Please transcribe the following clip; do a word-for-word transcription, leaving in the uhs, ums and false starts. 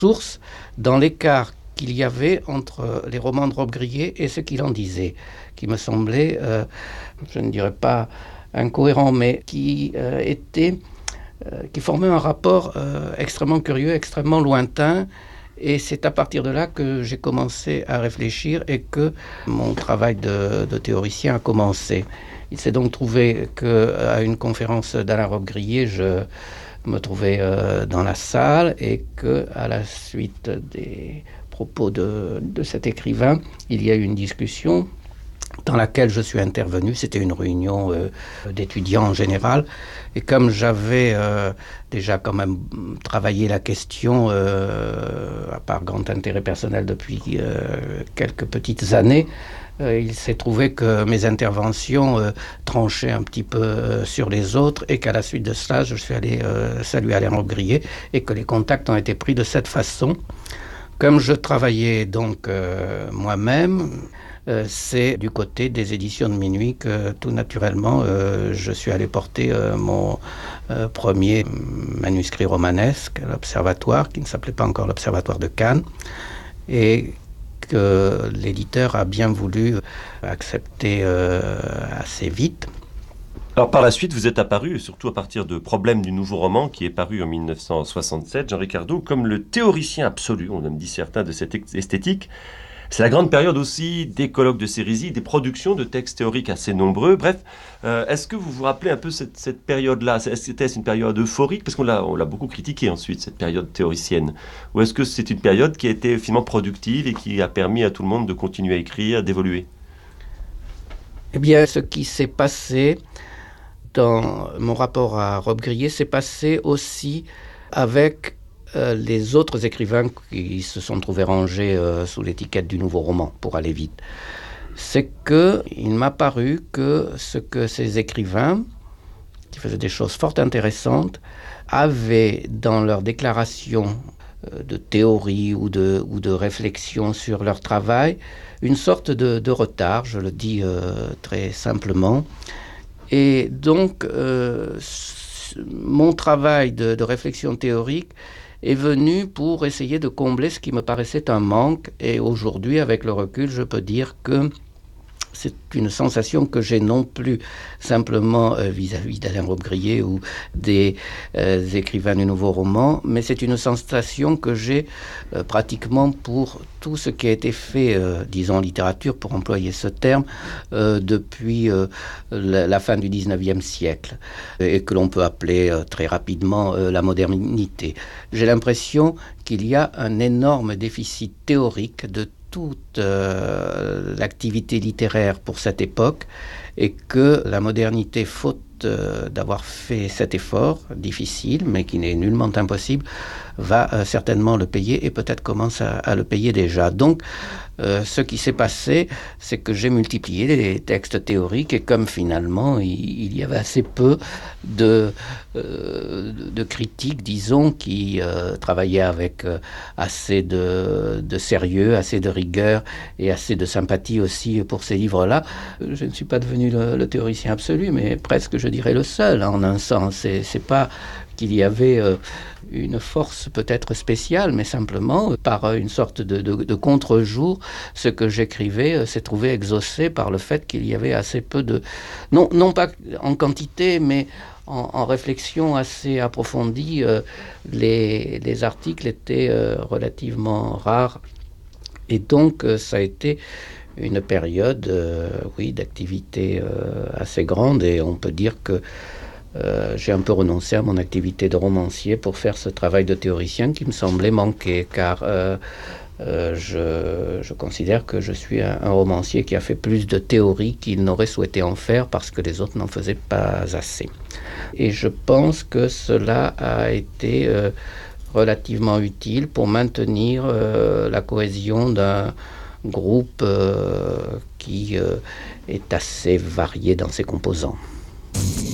source dans l'écart qu'il y avait entre les romans de Robbe-Grillet et ce qu'il en disait, qui me semblait, euh, je ne dirais pas incohérent, mais qui euh, était, euh, qui formait un rapport euh, extrêmement curieux, extrêmement lointain. Et c'est à partir de là que j'ai commencé à réfléchir et que mon travail de, de théoricien a commencé. Il s'est donc trouvé qu'à une conférence d'Alain Robbe-Grillet, je me trouvais euh, dans la salle et qu'à la suite des propos de, de cet écrivain, il y a eu une discussion dans laquelle je suis intervenu. C'était une réunion euh, d'étudiants en général. Et comme j'avais euh, déjà quand même travaillé la question, euh, à part grand intérêt personnel depuis euh, quelques petites années, euh, il s'est trouvé que mes interventions euh, tranchaient un petit peu euh, sur les autres et qu'à la suite de cela, je suis allé euh, saluer Alain Robbe-Grillet et que les contacts ont été pris de cette façon. Comme je travaillais donc euh, moi-même, Euh, c'est du côté des éditions de Minuit que tout naturellement euh, je suis allé porter euh, mon euh, premier manuscrit romanesque, l'Observatoire, qui ne s'appelait pas encore l'Observatoire de Cannes, et que l'éditeur a bien voulu accepter euh, assez vite. Alors par la suite, vous êtes apparu, surtout à partir de Problème du nouveau roman, qui est paru en mille neuf cent soixante-sept, Jean Ricardo, comme le théoricien absolu, on me dit certains, de cette esthétique. C'est la grande période aussi des colloques de sérésie, des productions de textes théoriques assez nombreux. Bref, euh, est-ce que vous vous rappelez un peu cette, cette période-là? C'était une période euphorique? Parce qu'on l'a, on l'a beaucoup critiqué ensuite, cette période théoricienne. Ou est-ce que c'est une période qui a été finalement productive et qui a permis à tout le monde de continuer à écrire, d'évoluer? Eh bien, ce qui s'est passé dans mon rapport à Robbe-Grillet s'est passé aussi avec Euh, les autres écrivains qui se sont trouvés rangés euh, sous l'étiquette du nouveau roman, pour aller vite. C'est qu'il m'a paru que ce que ces écrivains, qui faisaient des choses fort intéressantes, avaient dans leurs déclarations euh, de théorie ou de, ou de réflexion sur leur travail, une sorte de, de retard, je le dis euh, très simplement. Et donc, euh, mon travail de, de réflexion théorique est venu pour essayer de combler ce qui me paraissait un manque. Et aujourd'hui, avec le recul, je peux dire que c'est une sensation que j'ai non plus simplement euh, vis-à-vis d'Alain Robbe-Grillet ou des euh, écrivains du nouveau roman, mais c'est une sensation que j'ai euh, pratiquement pour tout ce qui a été fait, euh, disons en littérature, pour employer ce terme, euh, depuis euh, la, la fin du dix-neuvième siècle, et que l'on peut appeler euh, très rapidement euh, la modernité. J'ai l'impression qu'il y a un énorme déficit théorique de toute euh, l'activité littéraire pour cette époque et que la modernité, faute euh, d'avoir fait cet effort difficile, mais qui n'est nullement impossible, va euh, certainement le payer et peut-être commence à, à le payer déjà. Donc, euh, ce qui s'est passé, c'est que j'ai multiplié les textes théoriques et comme finalement, il, il y avait assez peu de, euh, de critiques, disons, qui euh, travaillaient avec euh, assez de, de sérieux, assez de rigueur et assez de sympathie aussi pour ces livres-là. Je ne suis pas devenu le, le théoricien absolu, mais presque, je dirais, le seul, en un sens. C'est, c'est pas qu'il y avait euh, une force peut-être spéciale, mais simplement, euh, par euh, une sorte de, de, de contre-jour, ce que j'écrivais euh, s'est trouvé exaucé par le fait qu'il y avait assez peu de... Non, non pas en quantité, mais en, en réflexion assez approfondie. Euh, les, les articles étaient euh, relativement rares. Et donc, euh, ça a été une période, euh, oui, d'activité euh, assez grande. Et on peut dire que Euh, j'ai un peu renoncé à mon activité de romancier pour faire ce travail de théoricien qui me semblait manquer, car euh, euh, je, je considère que je suis un, un romancier qui a fait plus de théorie qu'il n'aurait souhaité en faire parce que les autres n'en faisaient pas assez. Et je pense que cela a été euh, relativement utile pour maintenir euh, la cohésion d'un groupe euh, qui euh, est assez varié dans ses composants.